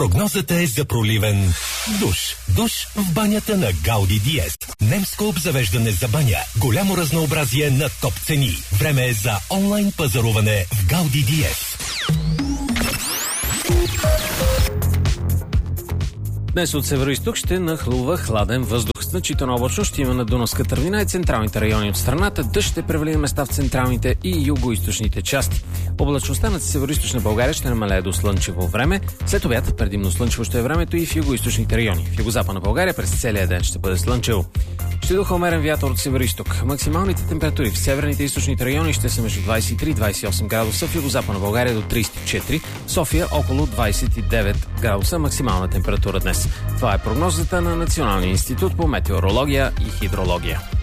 Прогнозата е за проливен душ. Душ в банята на Гауди Диест. Немско обзавеждане за баня. Голямо разнообразие на топ цени. Време е за онлайн пазаруване в Гауди Диест. Днес от североизток ще нахлува хладен въздух. Значително облачно ще има на Дунавска тървина и централните райони от страната. Дъжд ще превали на места в централните и югоизточните части. Облачността над североизточна България ще намалее до слънчево време. След обяд предимно слънчево ще е времето и в югоизточните райони. В югозападна България през целия ден ще бъде слънчево. Ще духа умерен вятър от североизток. Максималните температури в северните и източните райони ще са между 23 и 28 градуса, в югозападна България до 34, София около 29 градуса максимална температура днес. Това е прогнозата на Националния институт по метеорология и хидрология.